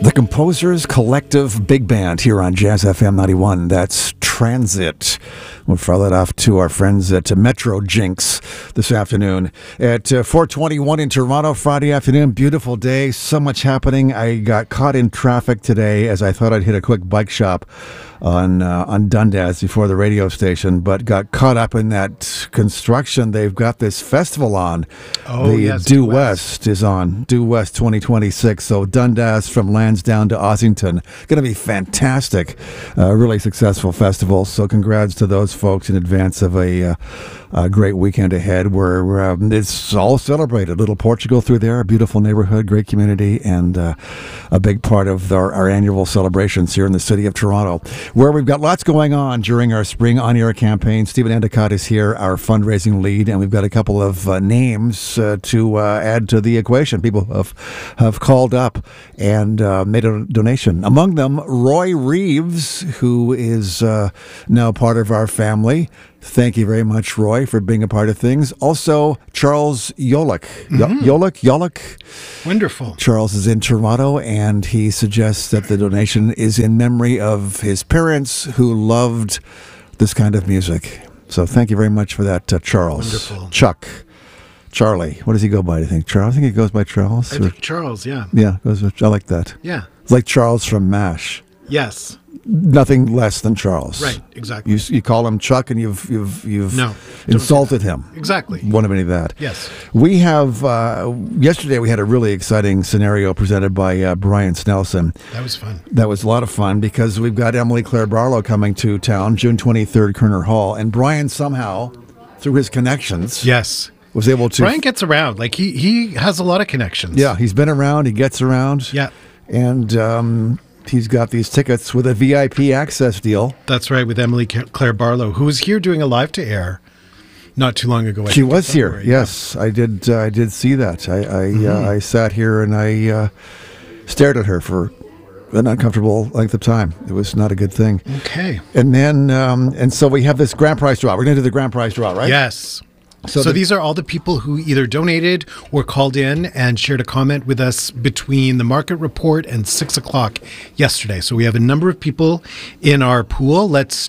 The Composers Collective Big Band here on Jazz FM 91. That's Transit. We'll follow that off to our friends at Metro Jinx this afternoon at 4:21 in Toronto, Friday afternoon. Beautiful day. So much happening. I got caught in traffic today as I thought I'd hit a quick bike shop on Dundas before the radio station, but got caught up in that construction. They've got this festival on. Yes, Due West is on. Due West 2026. So Dundas from Lansdowne to Ossington. Going to be fantastic. Really successful festival. So congrats to those folks in advance of a great weekend ahead where it's all celebrated. Little Portugal through there, a beautiful neighborhood, great community, and a big part of our annual celebrations here in the city of Toronto, where we've got lots going on during our spring on-air campaign. Stephen Endicott is here, our fundraising lead, and we've got a couple of names to add to the equation. People have called up and made a donation. Among them, Roy Reeves, who is now part of our family. Thank you very much, Roy, for being a part of things. Also, Charles Yolik. Yolik. Wonderful. Charles is in Toronto, and he suggests that the donation is in memory of his parents who loved this kind of music. So thank you very much for that, Charles. Wonderful. Charlie. What does he go by, do you think? Charles? I think he goes by Charles. I think Charles, yeah. Yeah, I like that. Yeah. It's like Charles from MASH. Yes. Nothing less than Charles. Right, exactly. You call him Chuck, and you've No, insulted him. Exactly. Won't have any of that. Yes. We have, yesterday we had a really exciting scenario presented by Brian Snelson. That was fun. That was a lot of fun because we've got Emily Claire Barlow coming to town, June 23rd, Kerner Hall, and Brian somehow, through his connections, Yes. was able to... Brian gets around. Like, he has a lot of connections. Yeah, he's been around, he gets around. Yeah. And... he's got these tickets with a VIP access deal. That's right, with Emily Claire Barlow, who was here doing a live to air not too long ago. She was here. Yes, I did see that. I sat here and I stared at her for an uncomfortable length of time. It was not a good thing. Okay. And then and so we have this grand prize draw. We're going to do the grand prize draw, right? Yes. So these are all the people who either donated or called in and shared a comment with us between the market report and 6 o'clock yesterday. So we have a number of people in our pool. Let's